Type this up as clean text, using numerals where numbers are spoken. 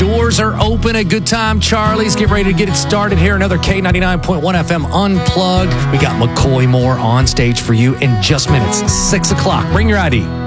Doors are open at Good Time Charlie's. Get ready to get it started here. Another K99.1 FM Unplugged. We got McCoy Moore on stage for you in just minutes. 6 o'clock. Bring your ID.